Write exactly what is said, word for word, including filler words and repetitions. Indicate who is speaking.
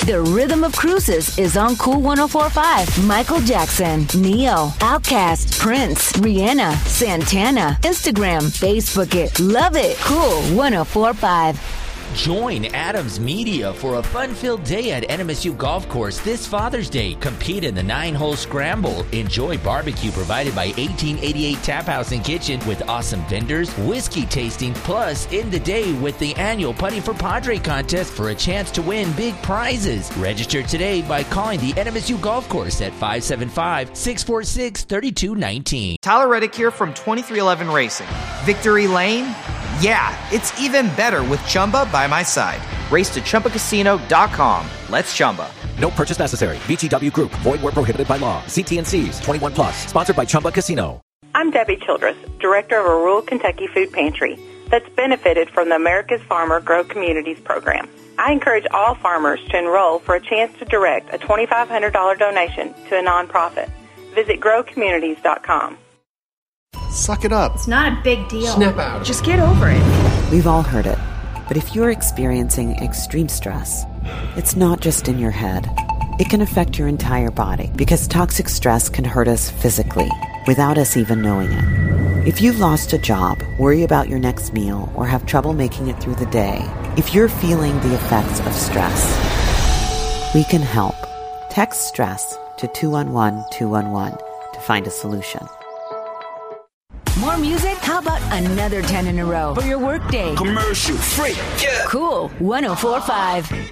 Speaker 1: The Rhythm of Cruises is on Cool one oh four point five. Michael Jackson, Neo, Outkast, Prince, Rihanna, Santana. Instagram, Facebook it. Love it. Cool one oh four point five.
Speaker 2: Join Adams Media for a fun-filled day at N M S U Golf Course this Father's Day. Compete in the nine-hole scramble. Enjoy barbecue provided by eighteen eighty-eight Tap House and Kitchen with awesome vendors, whiskey tasting, plus end the day with the annual Putting for Padre contest for a chance to win big prizes. Register today by calling the N M S U Golf Course at five seven five, six four six, three two one nine.
Speaker 3: Tyler Reddick here from twenty-three eleven Racing. Victory Lane? Yeah, it's even better with Chumba by my side. Race to Chumba Casino dot com. Let's Chumba.
Speaker 4: No purchase necessary. V G W Group. Void where prohibited by law. See T and C's. twenty-one plus. Sponsored by Chumba Casino.
Speaker 5: I'm Debbie Childress, director of a rural Kentucky food pantry that's benefited from the America's Farmer Grow Communities program. I encourage all farmers to enroll for a chance to direct a twenty-five hundred dollars donation to a nonprofit. Visit grow communities dot com.
Speaker 6: Suck it up.
Speaker 7: It's not a big deal.
Speaker 6: Snap out.
Speaker 7: Just get over it.
Speaker 8: We've all heard it. But if you're experiencing extreme stress, it's not just in your head. It can affect your entire body because toxic stress can hurt us physically without us even knowing it. If you've lost a job, worry about your next meal, or have trouble making it through the day, if you're feeling the effects of stress, we can help. Text STRESS to two one one two one one to find a solution.
Speaker 1: More music? How about another ten in a row for your workday?
Speaker 9: Commercial free. Yeah.
Speaker 1: Cool one oh four point five.